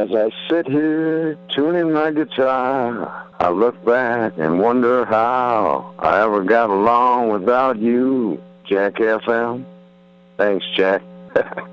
As I sit here tuning my guitar, I look back and wonder how I ever got along without you, Jack FM. Thanks, Jack.